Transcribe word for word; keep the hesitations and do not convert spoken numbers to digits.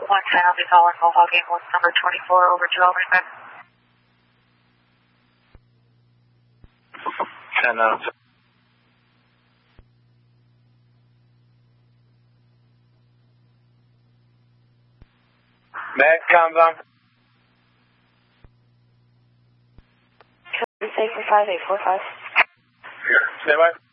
one ten, I'll be calling Mohawk ambulance number twenty-four over to Elmington. ten out of Matt, comms on. Say for five eight four five. Stand by.